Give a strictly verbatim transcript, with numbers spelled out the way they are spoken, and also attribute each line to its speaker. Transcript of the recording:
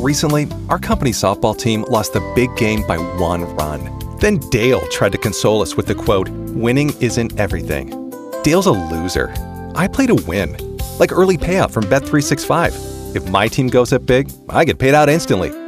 Speaker 1: Recently, our company softball team lost the big game by one run. Then Dale tried to console us with the quote, "Winning isn't everything." Dale's a loser. I play to win. Like early payout from Bet three sixty-five. If my team goes up big, I get paid out instantly.